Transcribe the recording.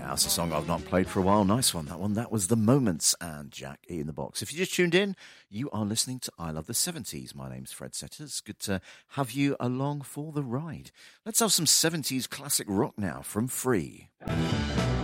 That's a song I've not played for a while. Nice one, that one. That was The Moments and Jack in the Box. If you just tuned in, you are listening to I Love the 70s. My name's Fred Setters. Good to have you along for the ride. Let's have some 70s classic rock now from Free.